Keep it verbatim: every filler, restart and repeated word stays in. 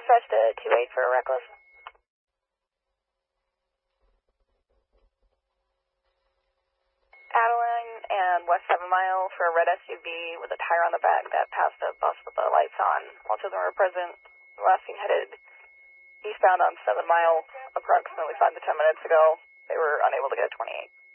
dispatch to two eight for a reckless. Adeline and West seven Mile for a red S U V with a tire on the back that passed a bus with the lights on. Most of them were present. The last seen headed eastbound on seven Mile approximately five to ten minutes ago. They were unable to get a twenty-eight.